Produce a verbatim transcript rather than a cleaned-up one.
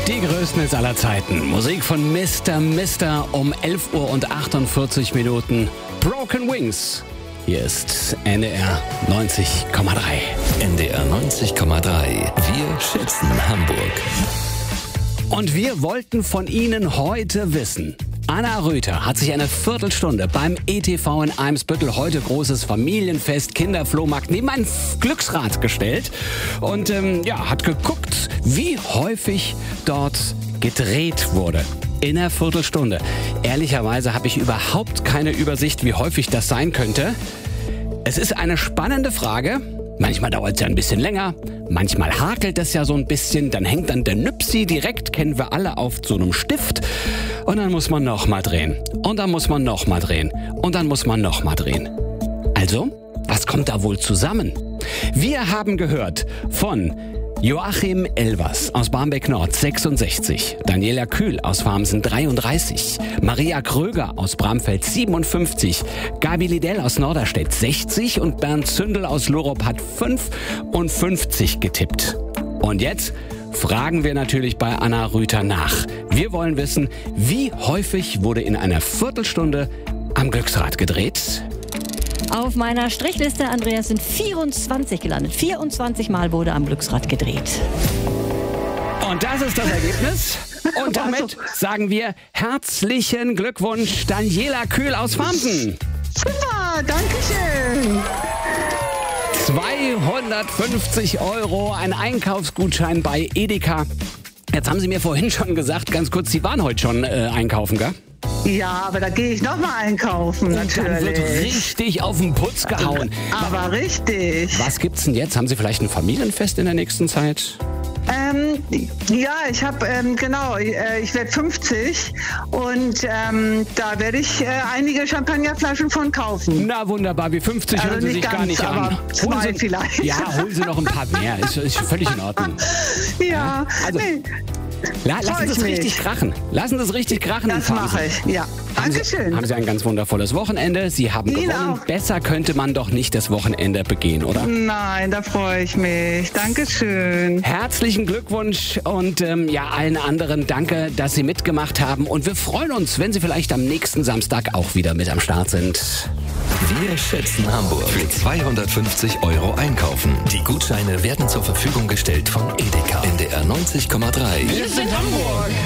Die größten Hits aller Zeiten. Musik von Mister Mister um elf Uhr und achtundvierzig Minuten. Broken Wings. Hier ist N D R neunzig Komma drei. N D R neunzig Komma drei. Wir schätzen Hamburg. Und wir wollten von Ihnen heute wissen. Anna Rüther hat sich eine Viertelstunde beim E T V in Eimsbüttel, heute großes Familienfest, Kinderflohmarkt, neben ein Glücksrad gestellt und ähm, ja, hat geguckt, wie häufig dort gedreht wurde. In einer Viertelstunde. Ehrlicherweise habe ich überhaupt keine Übersicht, wie häufig das sein könnte. Es ist eine spannende Frage. Manchmal dauert es ja ein bisschen länger, manchmal hakelt es ja so ein bisschen, dann hängt dann der Nüpsi direkt, kennen wir alle, auf so einem Stift. Und dann muss man noch mal drehen. Und dann muss man noch mal drehen. Und dann muss man noch mal drehen. Also, was kommt da wohl zusammen? Wir haben gehört von Joachim Elvers aus Barmbek Nord sechsundsechzig, Daniela Kühl aus Farmsen dreiunddreißig, Maria Kröger aus Bramfeld siebenundfünfzig, Gabi Lidell aus Norderstedt sechzig und Bernd Zündel aus Lorop hat fünfundfünfzig getippt. Und jetzt fragen wir natürlich bei Anna Rüther nach. Wir wollen wissen, wie häufig wurde in einer Viertelstunde am Glücksrad gedreht? Auf meiner Strichliste, Andreas, sind vierundzwanzig gelandet. vierundzwanzig Mal wurde am Glücksrad gedreht. Und das ist das Ergebnis. Und damit sagen wir herzlichen Glückwunsch, Daniela Kühl aus Farmsen. Super, danke schön. zweihundertfünfzig Euro, ein Einkaufsgutschein bei Edeka. Jetzt haben Sie mir vorhin schon gesagt, ganz kurz, Sie waren heute schon äh, einkaufen, gell? Ja, aber da gehe ich nochmal einkaufen, Und natürlich. dann wird richtig auf den Putz gehauen. Aber richtig. Was gibt's denn jetzt? Haben Sie vielleicht ein Familienfest in der nächsten Zeit? Ähm, ja, ich habe, ähm, genau, äh, ich werde fünfzig und ähm, da werde ich äh, einige Champagnerflaschen von kaufen. Na wunderbar, wie fünfzig Also hören Sie nicht sich ganz, gar nicht an. aber zwei Holen Sie, vielleicht. Ja, holen Sie noch ein paar mehr, ist, ist völlig in Ordnung. Ja, Also, nee, La, lassen freu Sie es ich richtig mich. krachen. Lassen Sie es richtig krachen. in das Farmsen. mache ich, ja. Haben Sie, Dankeschön. haben Sie ein ganz wundervolles Wochenende. Sie haben Ihnen gewonnen. auch. Besser könnte man doch nicht das Wochenende begehen, oder? Nein, da freue ich mich. Dankeschön. Herzlichen Glückwunsch und ähm, ja, allen anderen danke, dass Sie mitgemacht haben. Und wir freuen uns, wenn Sie vielleicht am nächsten Samstag auch wieder mit am Start sind. Wir schätzen Hamburg. Für zweihundertfünfzig Euro einkaufen. Die Gutscheine werden zur Verfügung gestellt von Edeka. N D R neunzig Komma drei. Wir sind Hamburg.